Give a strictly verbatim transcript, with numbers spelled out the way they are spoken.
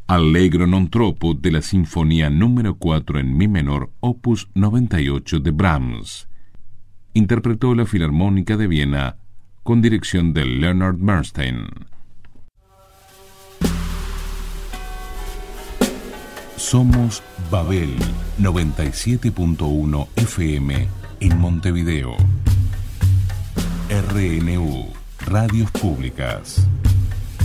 Allegro non troppo de la Sinfonía número cuatro en Mi menor, opus noventa y ocho de Brahms. Interpretó la Filarmónica de Viena con dirección de Leonard Bernstein. Somos Babel noventa y siete punto uno F M en Montevideo. R N U, Radios Públicas.